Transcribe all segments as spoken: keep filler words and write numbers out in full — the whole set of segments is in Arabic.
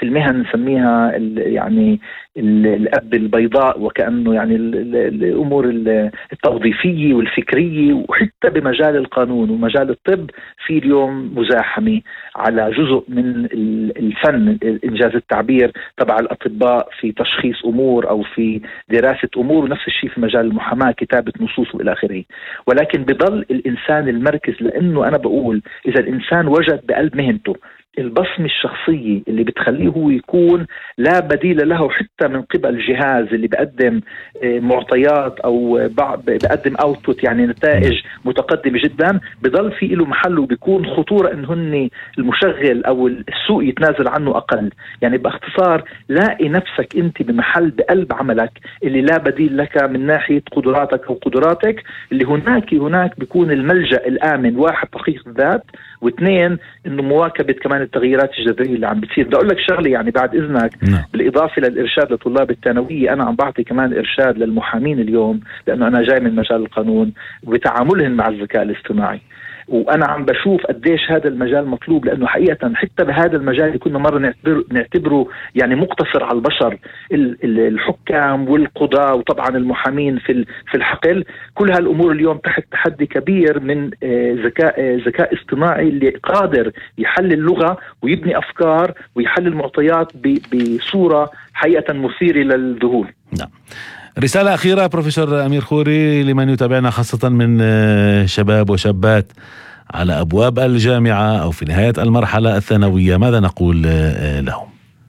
في المهن نسميها يعني الأب البيضاء، وكأنه يعني الأمور التوظيفية والفكرية، وحتى بمجال القانون ومجال الطب في اليوم مزاحمة على جزء من الفن إنجاز التعبير تبع الأطباء في تشخيص أمور أو في دراسة أمور، ونفس الشيء في مجال المحاماة كتابة نصوص وإلى آخره. ولكن بضل الإنسان المركز، لأنه أنا بقول إذا الإنسان وجد بقلب مهنته البصمة الشخصية اللي بتخليه هو يكون لا بديل له حتى من قبل جهاز اللي بقدم معطيات أو بقدم أوتبوت يعني نتائج متقدمة جدا، بضل في له محل وبيكون خطورة إن هن المشغل أو السوق يتنازل عنه أقل. يعني باختصار لاقي نفسك أنت بمحل بقلب عملك اللي لا بديل لك من ناحية قدراتك أو قدراتك، اللي هناك هناك بيكون الملجأ الآمن، واحد تحقيق الذات، واثنين إنه مواكبة كمان التغييرات الجذرية اللي عم بتصير. بدي أقول لك شغلة يعني بعد إذنك، نعم. بالإضافة للإرشاد لطلاب الثانوية، أنا عم بعطي كمان إرشاد للمحامين اليوم، لأنه أنا جاي من مجال القانون وبتعاملهم مع الذكاء الاصطناعي، وأنا عم بشوف قديش هذا المجال مطلوب، لأنه حقيقة حتى بهذا المجال اللي كنا مرة نعتبر نعتبره يعني مقتصر على البشر، الحكام والقضاة وطبعا المحامين في في الحقل، كل هالأمور اليوم تحت تحدي كبير من ذكاء ذكاء اصطناعي اللي قادر يحلل اللغة ويبني أفكار ويحلل معطيات بصورة حقيقة مثيرة للذهول. نعم. رسالة أخيرة بروفيسور أمير خوري لمن يتابعنا خاصة من شباب وشابات على أبواب الجامعة أو في نهاية المرحلة الثانوية، ماذا نقول لهم؟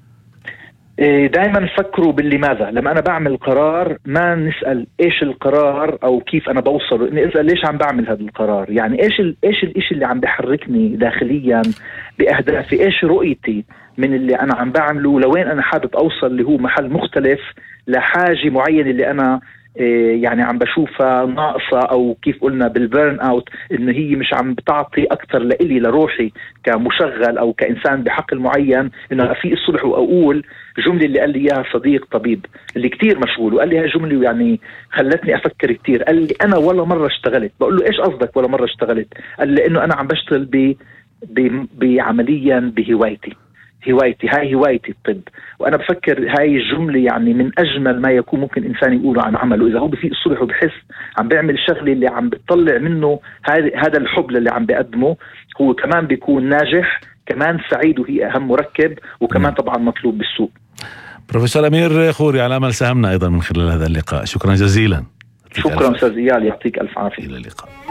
دائما فكروا باللماذا. لما أنا بعمل قرار ما نسأل إيش القرار أو كيف أنا بوصل، نسأل ليش عم بعمل هذا القرار، يعني إيش ال إيش الإشي اللي عم بحركني داخليا بأهدافي، إيش رؤيتي من اللي أنا عم بعمله، لوين أنا حابب أوصل اللي هو محل مختلف لحاجة معينة اللي أنا يعني عم بشوفها ناقصة، أو كيف قلنا بالبيرن أوت إنه هي مش عم بتعطي أكتر لإلي لروحي كمشغل أو كإنسان بحقل معين، إنه في الصبح وأقول جملة اللي قال لي إياها صديق طبيب اللي كتير مشغول، وقال لي هاي جملة يعني خلتني أفكر كتير. قال لي أنا ولا مرة اشتغلت. بقول له إيش قصدك ولا مرة اشتغلت؟ قال لي إنه أنا عم بشتغل ب بعمليا بهوايتي هوايتي هاي هوايتي الطب. وأنا بفكر هاي الجملة يعني من أجمل ما يكون ممكن إنسان يقوله عن عمله، إذا هو بفيق الصبح وبحس عم بيعمل شغلة اللي عم بتطلع منه هذا الحب اللي عم بيقدمه، هو كمان بيكون ناجح، كمان سعيد، وهي أهم مركب، وكمان طبعا مطلوب بالسوق. بروفيسور أمير خوري، على أمل ساهمنا أيضا من خلال هذا اللقاء. شكرا جزيلا. شكرا أستاذ إيال، يعطيك ألف عافية. إلى اللقاء.